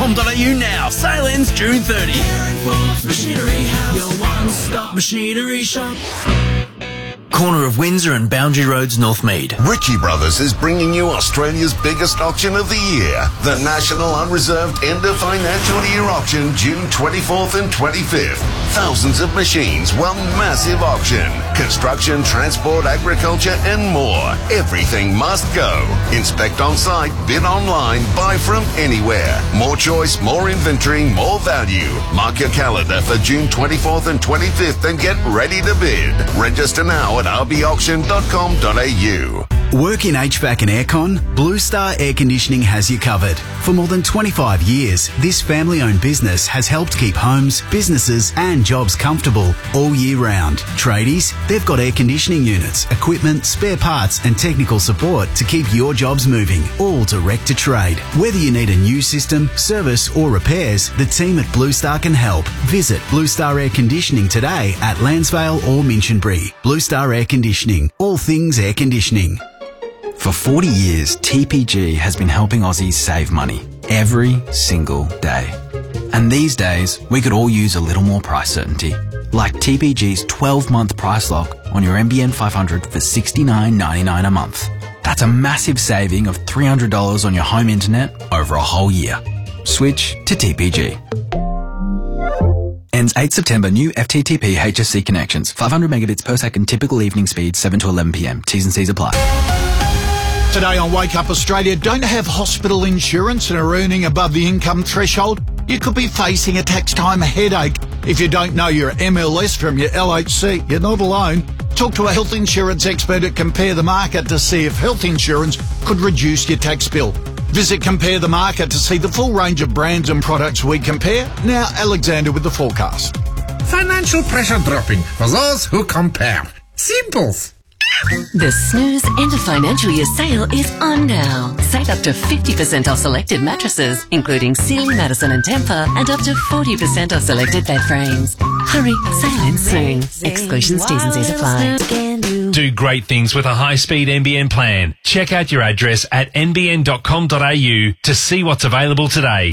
AirandForce.com.au now. Sale ends June 30. Air and Force Machinery House, your one-stop machinery shop. Corner of Windsor and Boundary Roads, Northmead. Ritchie Brothers is bringing you Australia's biggest auction of the year. The National Unreserved End of Financial Year Auction, June 24th and 25th. Thousands of machines, one massive auction. Construction, transport, agriculture and more. Everything must go. Inspect on site, bid online, buy from anywhere. More choice, more inventory, more value. Mark your calendar for June 24th and 25th and get ready to bid. Register now at rbauction.com.au. Work in HVAC and aircon? Blue Star Air Conditioning has you covered. For more than 25 years, this family-owned business has helped keep homes, businesses and jobs comfortable all year round. Tradies, they've got air conditioning units, equipment, spare parts and technical support to keep your jobs moving, all direct to trade. Whether you need a new system, service or repairs, the team at Blue Star can help. Visit Blue Star Air Conditioning today at Lansvale or Minchinbury. Blue Star Air Conditioning, all things air conditioning. For 40 years, TPG has been helping Aussies save money every single day. And these days, we could all use a little more price certainty. Like TPG's 12-month price lock on your NBN 500 for $69.99 a month. That's a massive saving of $300 on your home internet over a whole year. Switch to TPG. Ends 8 September. New FTTP HSC connections. 500 megabits per second. Typical evening speed 7 to 11 p.m. T's and C's apply. Today on Wake Up Australia, don't have hospital insurance and are earning above the income threshold? You could be facing a tax time headache. If you don't know your MLS from your LHC, you're not alone. Talk to a health insurance expert at Compare the Market to see if health insurance could reduce your tax bill. Visit Compare the Market to see the full range of brands and products we compare. Now, Alexander with the forecast. Financial pressure dropping for those who compare. Simples. The Snooze End of Financial Year sale is on now. Save up to 50% off selected mattresses, including Sealy, Madison and Tempur, and up to 40% off selected bed frames. Hurry, sale ends soon. Exclusions, T's and C's apply. Do great things with a high-speed NBN plan. Check out your address at nbn.com.au to see what's available today.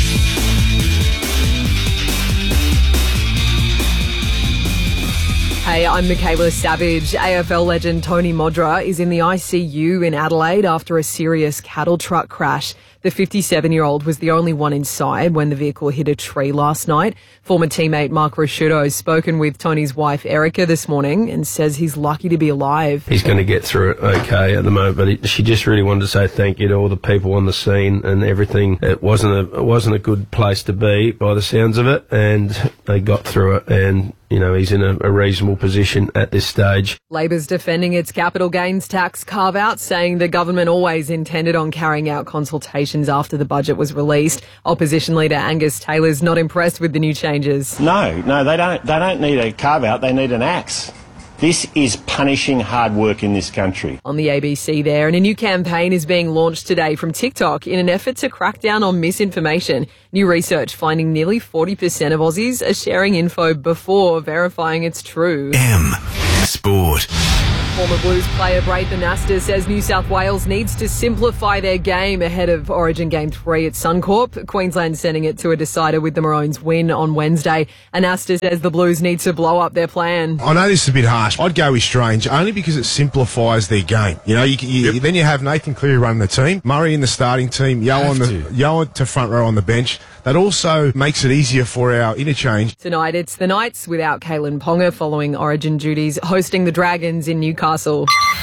Hey, I'm Michaela Savage. AFL legend Tony Modra is in the ICU in Adelaide after a serious cattle truck crash. The 57-year-old was the only one inside when the vehicle hit a tree last night. Former teammate Mark Rosciutto has spoken with Tony's wife Erica this morning and says he's lucky to be alive. He's going to get through it okay at the moment, but she just really wanted to say thank you to all the people on the scene and everything. It wasn't a good place to be by the sounds of it, and they got through it, and you know, he's in a reasonable position at this stage. Labor's defending its capital gains tax carve-out, saying the government always intended on carrying out consultations after the budget was released. Opposition leader Angus Taylor's not impressed with the new changes. No, they don't need a carve-out, they need an axe. This is punishing hard work in this country. On the ABC there, and a new campaign is being launched today from TikTok in an effort to crack down on misinformation. New research finding nearly 40% of Aussies are sharing info before verifying it's true. M Sport. Former Blues player Braithen Astor says New South Wales needs to simplify their game ahead of Origin Game 3 at Suncorp. Queensland sending it to a decider with the Maroons' win on Wednesday. And Astor says the Blues need to blow up their plan. I know this is a bit harsh. I'd go with Strange only because it simplifies their game. You know, then you have Nathan Cleary running the team, Murray in the starting team, Yo to front row on the bench. That also makes it easier for our interchange. Tonight it's the Knights without Kalen Ponga following Origin duties, hosting the Dragons in Newcastle.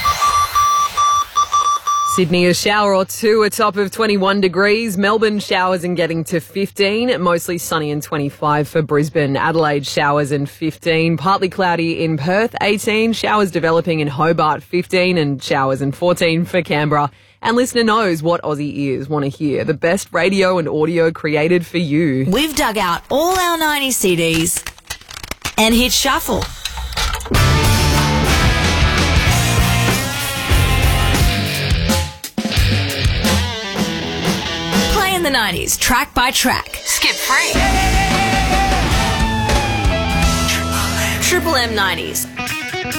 Sydney, a shower or two, a top of 21 degrees. Melbourne, showers and getting to 15. Mostly sunny and 25 for Brisbane. Adelaide, showers and 15. Partly cloudy in Perth, 18. Showers developing in Hobart, 15. And showers and 14 for Canberra. And listener knows what Aussie ears want to hear. The best radio and audio created for you. We've dug out all our 90s CDs and hit shuffle. Playing the 90s, track by track. Skip free. Triple M 90s.